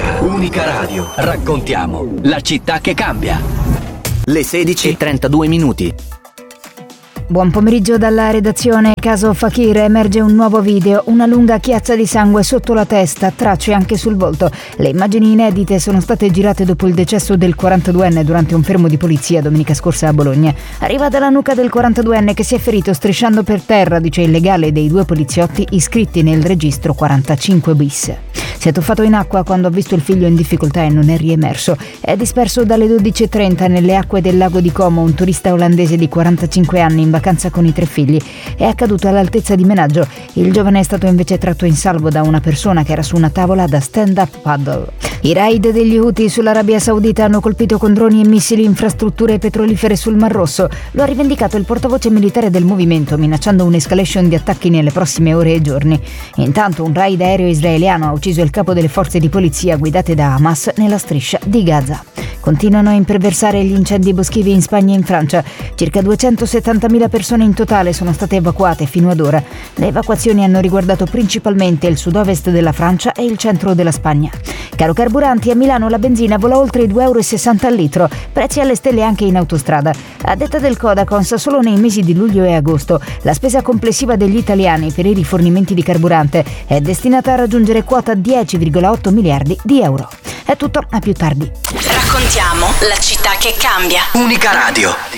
Unica Radio. Raccontiamo la città che cambia. Le 16:32. Buon pomeriggio dalla redazione. Caso Fakir, emerge un nuovo video, una lunga chiazza di sangue sotto la testa, tracce anche sul volto. Le immagini inedite sono state girate dopo il decesso del 42enne durante un fermo di polizia domenica scorsa a Bologna. Arriva dalla nuca del 42enne che si è ferito strisciando per terra, dice il legale dei due poliziotti iscritti nel registro 45 bis. Si è tuffato in acqua quando ha visto il figlio in difficoltà e non è riemerso. È disperso dalle 12:30 nelle acque del lago di Como un turista olandese di 45 anni in vacanza con i 3 figli. È accaduto all'altezza di Menaggio. Il giovane è stato invece tratto in salvo da una persona che era su una tavola da stand-up paddle. I raid degli Houthi sull'Arabia Saudita hanno colpito con droni e missili infrastrutture petrolifere sul Mar Rosso. Lo ha rivendicato il portavoce militare del movimento, minacciando un'escalation di attacchi nelle prossime ore e giorni. Intanto un raid aereo israeliano ha ucciso il capo delle forze di polizia guidate da Hamas nella striscia di Gaza. Continuano a imperversare gli incendi boschivi in Spagna e in Francia. Circa 270.000 persone in totale sono state evacuate fino ad ora. Le evacuazioni hanno riguardato principalmente il sud-ovest della Francia e il centro della Spagna. Caro carburanti, a Milano la benzina vola oltre i 2,60 € al litro, prezzi alle stelle anche in autostrada. A detta del Codacons, solo nei mesi di luglio e agosto la spesa complessiva degli italiani per i rifornimenti di carburante è destinata a raggiungere quota 10,8 miliardi di euro. È tutto, a più tardi. Raccontiamo la città che cambia. Unica Radio.